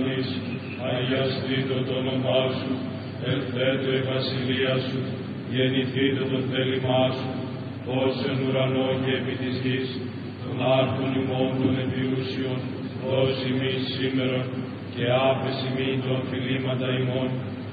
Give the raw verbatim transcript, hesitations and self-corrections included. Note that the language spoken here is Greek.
ουρανής, αγιαστήτω το όνομά σου, ελθέτω η βασιλεία σου, γεννηθήτω το θέλημά σου, ως εν ουρανό και επί της γης, των άρτων ημών των επιούσιων, δώσει ημίν σήμερον, και άφεση ημίν των φιλήματα ημών,